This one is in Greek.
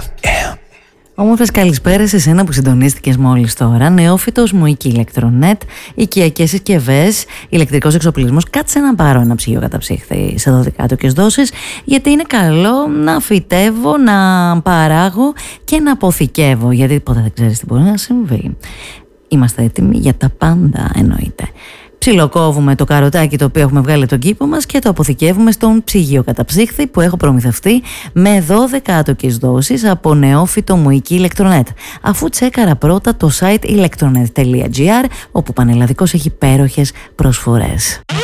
Όμορφες καλησπέρες σε σένα που συντονίστηκες μόλις τώρα. Νεόφυτος μου, οίκη ηλεκτρονέτ, οικιακές συσκευές, ηλεκτρικός εξοπλισμός. Κάτσε να πάρω ένα ψυγείο καταψύχθη σε 12 δόσεις, γιατί είναι καλό να φυτεύω, να παράγω και να αποθηκεύω, γιατί ποτέ δεν ξέρεις τι μπορεί να συμβεί. Είμαστε έτοιμοι για τα πάντα, εννοείται. Ψιλοκόβουμε το καροτάκι το οποίο έχουμε βγάλει τον κήπο μας και το αποθηκεύουμε στον ψυγείο καταψύχθη που έχω προμηθευτεί με 12 άτοκες δόσεις από νεόφυτο μου οίκη ηλεκτρονέτ. Αφού τσέκαρα πρώτα το site electronet.gr, όπου πανελλαδικός έχει υπέροχες προσφορές.